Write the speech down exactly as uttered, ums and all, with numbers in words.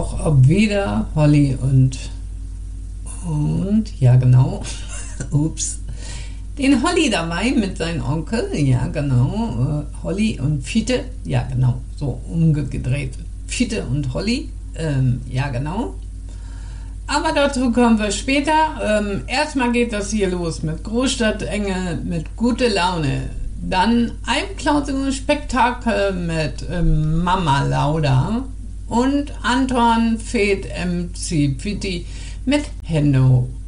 auch ob wieder Holly und und ja genau, ups, den Holly dabei mit seinem Onkel, ja genau, äh, Holly und Fiete, ja genau, so umgedreht, Fiete und Holly, ähm, ja genau. Aber dazu kommen wir später. Ähm, erstmal geht das hier los mit Großstadtenge, mit gute Laune. Dann ein Spektakel mit ähm, Mama Lauda und Anton Fed M C Pitti mit Hendo.